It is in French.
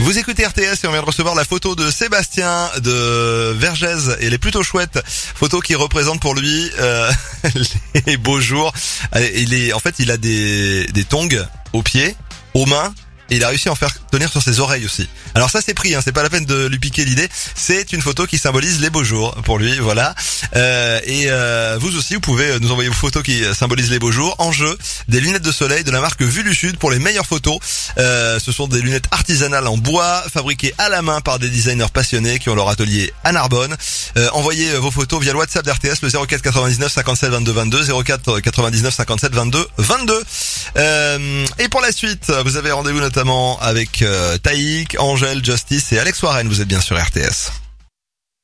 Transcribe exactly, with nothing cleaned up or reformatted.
Vous écoutez R T S et on vient de recevoir la photo de Sébastien de Vergès. Et elle est plutôt chouette. Photo qui représente pour lui euh, les beaux jours. Il est, en fait, il a des, des tongs aux pieds, aux mains. Et il a réussi à en faire tenir sur ses oreilles aussi. Alors ça c'est pris, hein, c'est pas la peine de lui piquer l'idée. C'est une photo qui symbolise les beaux jours pour lui, voilà. Euh, et euh, vous aussi, vous pouvez nous envoyer vos photos qui symbolisent les beaux jours. En jeu, des lunettes de soleil de la marque Vue du Sud pour les meilleures photos. Euh, ce sont des lunettes artisanales en bois, fabriquées à la main par des designers passionnés qui ont leur atelier à Narbonne. Euh, envoyez vos photos via le WhatsApp d'R T S, le zéro quatre quatre-vingt-dix-neuf cinquante-sept vingt-deux vingt-deux, zéro quatre quatre-vingt-dix-neuf cinquante-sept vingt-deux vingt-deux. Euh, et pour la suite, vous avez rendez-vous notamment avec euh, Taïk, Angèle, Justice et Alex Warren. Vous êtes bien sur R T S.